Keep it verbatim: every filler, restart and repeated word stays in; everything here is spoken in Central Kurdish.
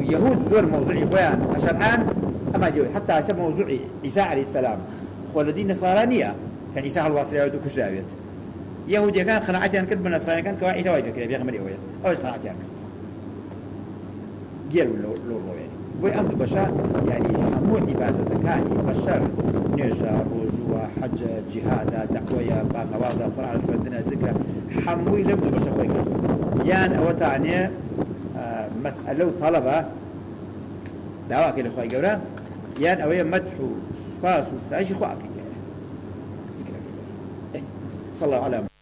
يهود زور موضوعي بيان شرعان أما جوي حتى هذا موضوعي عيسى عليه السلام والذين نصرانية كان عيسى الواصل يعود كشاويت يهود كان خناعتي أن كتب النصراني كان كواعي توجه كده بيغمر يويت أول خناعتي أن كتب جيل لو لو يعني بوي أمر بشر يعني همون عبادة كاني بشر نرجع رجوع حج جهاد دعوة بانوازة قرآن فردنا ذكر حموي لبدو بشر خوي يعني أو تعني مسألة طلبة دعوة كده خوي جورا يعني أوي مدح وسباس واستعيش خواك صلى الله عليه وسلم.